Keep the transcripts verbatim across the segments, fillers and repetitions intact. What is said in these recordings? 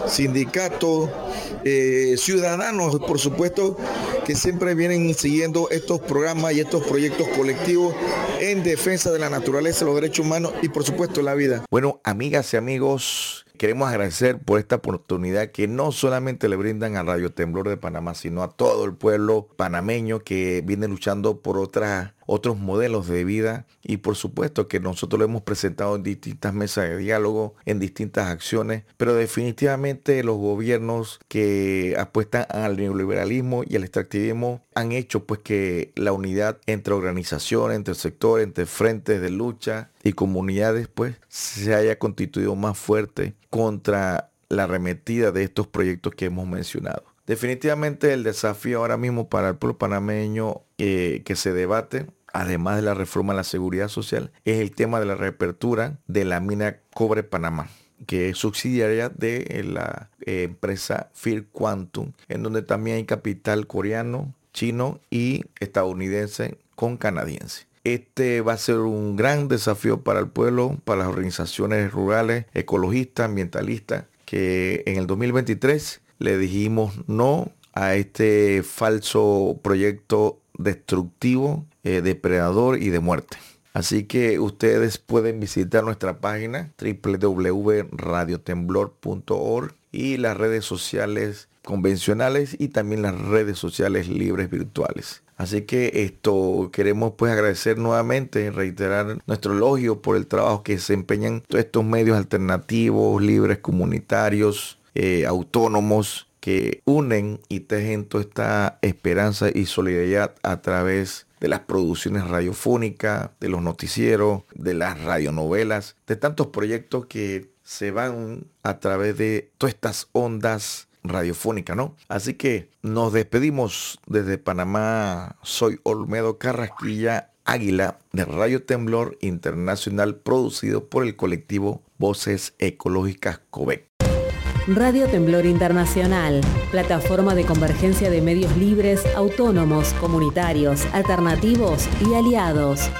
sindicatos, eh, ciudadanos, por supuesto, que siempre vienen siguiendo estos programas y estos proyectos colectivos en defensa de la naturaleza, los derechos humanos y, por supuesto, la vida. Bueno, amigas y amigos, queremos agradecer por esta oportunidad que no solamente le brindan a Radio Temblor de Panamá, sino a todo el pueblo panameño que viene luchando por otras, otros modelos de vida. Y por supuesto que nosotros lo hemos presentado en distintas mesas de diálogo, en distintas acciones, pero definitivamente los gobiernos que apuestan al neoliberalismo y al extractivismo han hecho pues que la unidad entre organizaciones, entre sectores, entre frentes de lucha y comunidades pues se haya constituido más fuerte contra la arremetida de estos proyectos que hemos mencionado. Definitivamente el desafío ahora mismo para el pueblo panameño eh, que se debate, además de la reforma a la seguridad social, es el tema de la reapertura de la mina Cobre Panamá, que es subsidiaria de la eh, empresa First Quantum, en donde también hay capital coreano, chino y estadounidense con canadiense. Este va a ser un gran desafío para el pueblo, para las organizaciones rurales, ecologistas, ambientalistas, que en el dos mil veintitrés le dijimos no a este falso proyecto destructivo, eh, depredador y de muerte. Así que ustedes pueden visitar nuestra página doble u doble u doble u punto radio temblor punto org y las redes sociales convencionales y también las redes sociales libres virtuales. Así que esto queremos pues agradecer nuevamente, reiterar nuestro elogio por el trabajo que desempeñan todos estos medios alternativos, libres, comunitarios, eh, autónomos, que unen y tejen toda esta esperanza y solidaridad a través de las producciones radiofónicas, de los noticieros, de las radionovelas, de tantos proyectos que se van a través de todas estas ondas radiofónica, ¿no? Así que nos despedimos desde Panamá. Soy Olmedo Carrasquilla Águila de Radio Temblor Internacional, producido por el colectivo Voces Ecológicas COVEC. Radio Temblor Internacional, plataforma de convergencia de medios libres, autónomos, comunitarios, alternativos y aliados.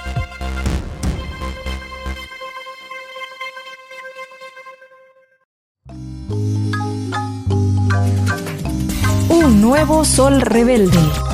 Un nuevo sol rebelde.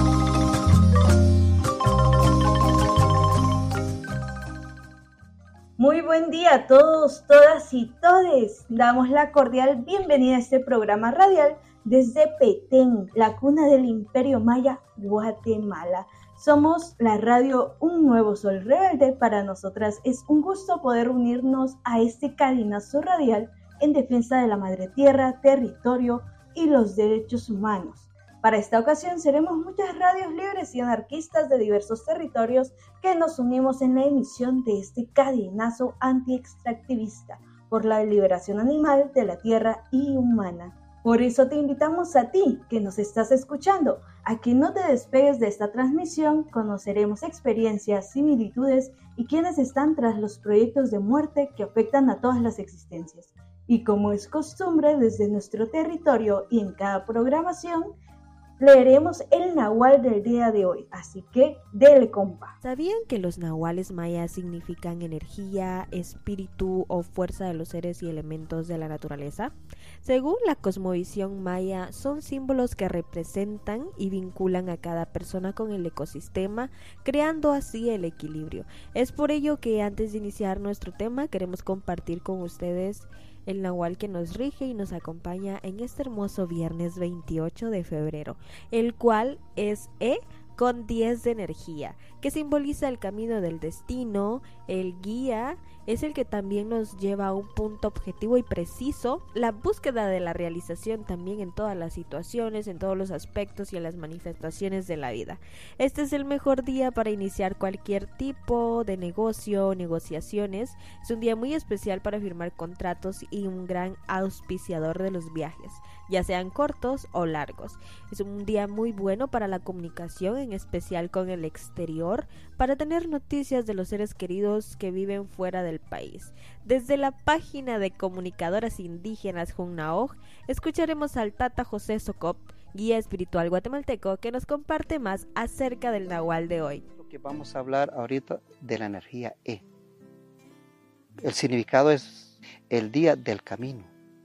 Muy buen día a todos, todas y todes. Damos la cordial bienvenida a este programa radial desde Petén, la cuna del Imperio Maya, Guatemala. Somos la radio Un Nuevo Sol Rebelde. Para nosotras es un gusto poder unirnos a este cadenazo radial en defensa de la madre tierra, territorio y los derechos humanos. Para esta ocasión seremos muchas radios libres y anarquistas de diversos territorios que nos unimos en la emisión de este cadenazo anti-extractivista por la liberación animal de la tierra y humana. Por eso te invitamos a ti, que nos estás escuchando, a que no te despegues de esta transmisión. Conoceremos experiencias, similitudes y quienes están tras los proyectos de muerte que afectan a todas las existencias. Y como es costumbre desde nuestro territorio y en cada programación, leeremos el nahual del día de hoy, así que dele compa. ¿Sabían que los nahuales mayas significan energía, espíritu o fuerza de los seres y elementos de la naturaleza? Según la cosmovisión maya, son símbolos que representan y vinculan a cada persona con el ecosistema, creando así el equilibrio. Es por ello que antes de iniciar nuestro tema queremos compartir con ustedes el nahual que nos rige y nos acompaña en este hermoso viernes veintiocho de febrero, el cual es E con diez de energía, que simboliza el camino del destino. El guía es el que también nos lleva a un punto objetivo y preciso, la búsqueda de la realización también en todas las situaciones, en todos los aspectos y en las manifestaciones de la vida. Este es el mejor día para iniciar cualquier tipo de negocio, negociaciones. Es un día muy especial para firmar contratos y un gran auspiciador de los viajes, ya sean cortos o largos. Es un día muy bueno para la comunicación, en especial con el exterior, para tener noticias de los seres queridos que viven fuera del país. Desde la página de Comunicadoras Indígenas Junnaoj, escucharemos al Tata José Socop, guía espiritual guatemalteco, que nos comparte más acerca del nahual de hoy. Lo que vamos a hablar ahorita de la energía E. El significado es el día del camino,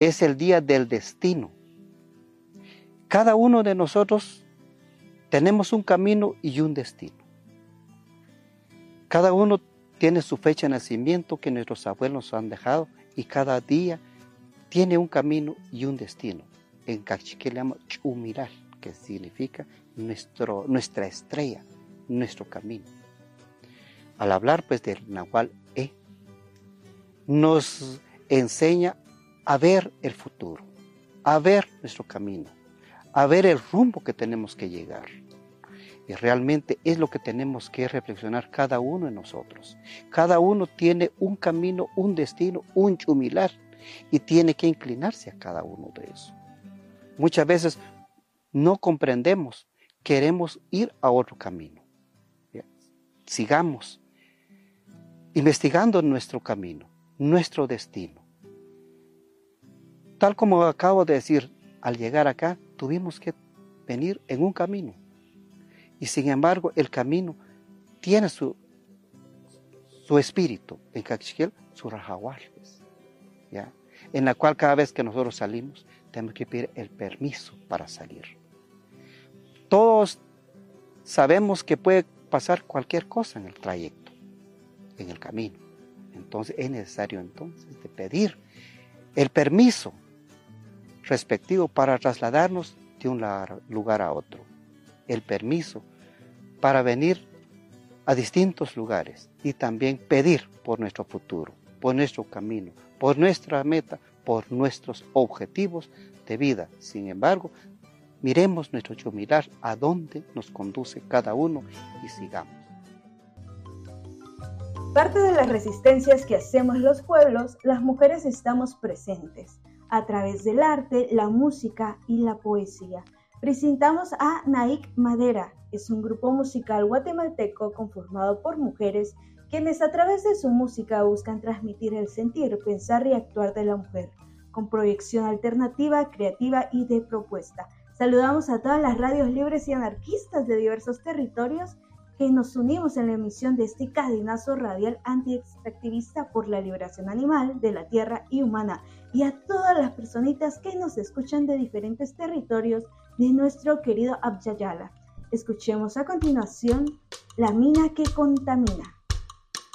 Es el día del destino. Cada uno de nosotros tenemos un camino y un destino. Cada uno tiene su fecha de nacimiento que nuestros abuelos han dejado y cada día tiene un camino y un destino. En cachiquel le llama chumiral, que significa nuestro, nuestra estrella, nuestro camino. Al hablar pues del Nahual E, nos enseña a ver el futuro, a ver nuestro camino, a ver el rumbo que tenemos que llegar. Y realmente es lo que tenemos que reflexionar cada uno de nosotros. Cada uno tiene un camino, un destino, un chumilar, y tiene que inclinarse a cada uno de esos. Muchas veces no comprendemos, queremos ir a otro camino. ¿Ya? Sigamos investigando nuestro camino, nuestro destino. Tal como acabo de decir, al llegar acá tuvimos que venir en un camino. Y sin embargo, el camino tiene su, su espíritu, en Cachiquel, su rajahual, ¿ya? En la cual cada vez que nosotros salimos, tenemos que pedir el permiso para salir. Todos sabemos que puede pasar cualquier cosa en el trayecto, en el camino. Entonces es necesario entonces de pedir el permiso respectivo para trasladarnos de un lugar a otro. El permiso para venir a distintos lugares y también pedir por nuestro futuro, por nuestro camino, por nuestra meta, por nuestros objetivos de vida. Sin embargo, miremos nuestro chumilar a dónde nos conduce cada uno y sigamos. Parte de las resistencias que hacemos los pueblos, las mujeres estamos presentes a través del arte, la música y la poesía. Presentamos a Naik Madera. Es un grupo musical guatemalteco conformado por mujeres quienes a través de su música buscan transmitir el sentir, pensar y actuar de la mujer, con proyección alternativa, creativa y de propuesta. Saludamos a todas las radios libres y anarquistas de diversos territorios que nos unimos en la emisión de este cadenazo radial anti-extractivista por la liberación animal, de la tierra y humana, y a todas las personitas que nos escuchan de diferentes territorios de nuestro querido Abya Yala. Escuchemos a continuación La mina que contamina.